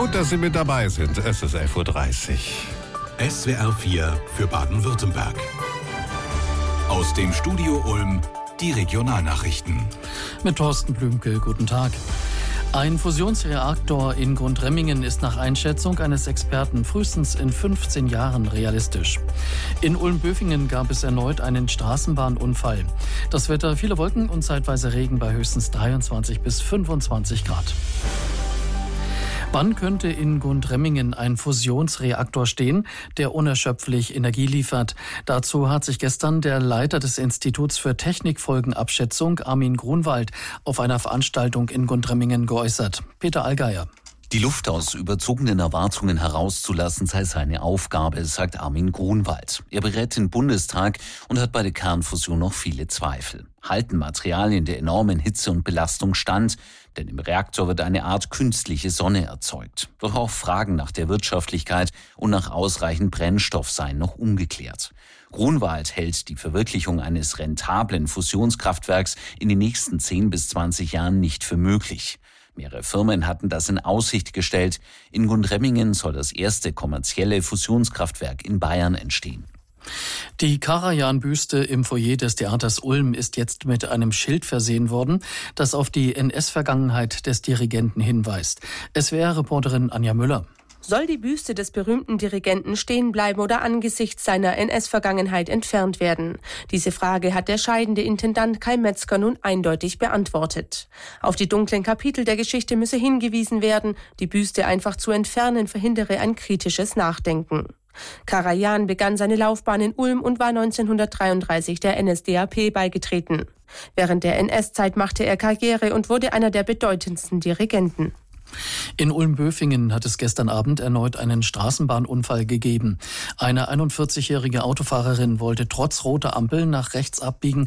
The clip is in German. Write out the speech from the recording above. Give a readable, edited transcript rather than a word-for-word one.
Gut, dass Sie mit dabei sind. Es ist 11.30 Uhr. SWR 4 für Baden-Württemberg. Aus dem Studio Ulm die Regionalnachrichten. Mit Thorsten Blümke, guten Tag. Ein Fusionsreaktor in Gundremmingen ist nach Einschätzung eines Experten frühestens in 15 Jahren realistisch. In Ulm-Böfingen gab es erneut einen Straßenbahnunfall. Das Wetter, viele Wolken und zeitweise Regen bei höchstens 23 bis 25 Grad. Wann könnte in Gundremmingen ein Fusionsreaktor stehen, der unerschöpflich Energie liefert? Dazu hat sich gestern der Leiter des Instituts für Technikfolgenabschätzung, Armin Grunwald, auf einer Veranstaltung in Gundremmingen geäußert. Peter Allgeier. Die Luft aus überzogenen Erwartungen herauszulassen sei seine Aufgabe, sagt Armin Grunwald. Er berät den Bundestag und hat bei der Kernfusion noch viele Zweifel. Halten Materialien der enormen Hitze und Belastung stand? Denn im Reaktor wird eine Art künstliche Sonne erzeugt. Doch auch Fragen nach der Wirtschaftlichkeit und nach ausreichend Brennstoff seien noch ungeklärt. Grunwald hält die Verwirklichung eines rentablen Fusionskraftwerks in den nächsten 10 bis 20 Jahren nicht für möglich. Mehrere Firmen hatten das in Aussicht gestellt. In Gundremmingen soll das erste kommerzielle Fusionskraftwerk in Bayern entstehen. Die Karajan-Büste im Foyer des Theaters Ulm ist jetzt mit einem Schild versehen worden, das auf die NS-Vergangenheit des Dirigenten hinweist. SWR-Reporterin Anja Müller. Soll die Büste des berühmten Dirigenten stehen bleiben oder angesichts seiner NS-Vergangenheit entfernt werden? Diese Frage hat der scheidende Intendant Kai Metzger nun eindeutig beantwortet. Auf die dunklen Kapitel der Geschichte müsse hingewiesen werden, die Büste einfach zu entfernen verhindere ein kritisches Nachdenken. Karajan begann seine Laufbahn in Ulm und war 1933 der NSDAP beigetreten. Während der NS-Zeit machte er Karriere und wurde einer der bedeutendsten Dirigenten. In Ulm-Böfingen hat es gestern Abend erneut einen Straßenbahnunfall gegeben. Eine 41-jährige Autofahrerin wollte trotz roter Ampel nach rechts abbiegen